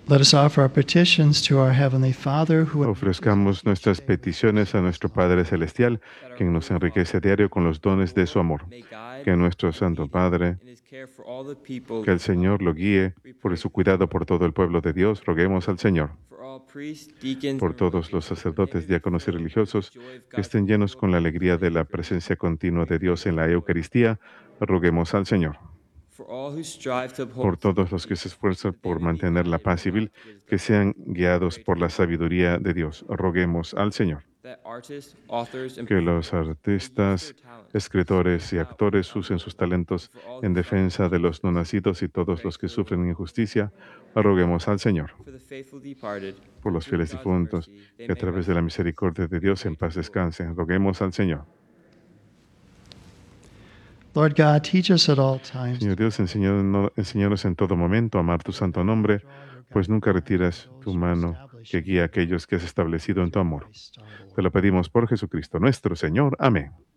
Let us offer our petitions to our Heavenly Father, who Ofrezcamos nuestras peticiones a nuestro Padre Celestial, quien nos enriquece a diario con los dones de su amor. Que nuestro Santo Padre, que el Señor lo guíe por su cuidado por todo el pueblo de Dios, roguemos al Señor. Por todos los sacerdotes, diáconos y religiosos que estén llenos con la alegría de la presencia continua de Dios en la Eucaristía, roguemos al Señor. Por todos los que se esfuerzan por mantener la paz civil, que sean guiados por la sabiduría de Dios, roguemos al Señor. Que los artistas, escritores y actores usen sus talentos en defensa de los no nacidos y todos los que sufren injusticia, roguemos al Señor. Por los fieles difuntos, que a través de la misericordia de Dios en paz descansen, roguemos al Señor. Lord God, teach us at all times Señor Dios, enséñanos en todo momento a amar tu santo nombre, pues nunca retiras tu mano que guía a aquellos que has establecido en tu amor. Te lo pedimos por Jesucristo nuestro Señor. Amén.